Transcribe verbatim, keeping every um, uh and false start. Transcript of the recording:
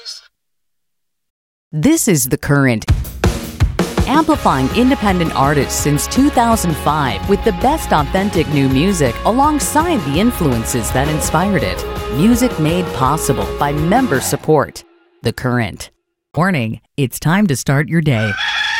This is The Current, amplifying independent artists since two thousand five with the best authentic new music alongside the influences that inspired it. Music made possible by member support. The Current. Warning, it's time to start your day.